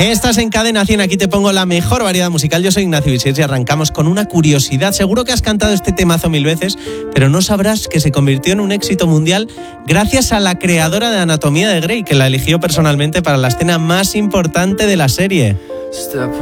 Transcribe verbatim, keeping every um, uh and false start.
Estás en Cadena cien, aquí te pongo la mejor variedad musical. Yo soy Ignacio Vicens y arrancamos con una curiosidad. Seguro que has cantado este temazo mil veces, pero no sabrás que se convirtió en un éxito mundial gracias a la creadora de Anatomía de Grey, que la eligió personalmente para la escena más importante de la serie. Step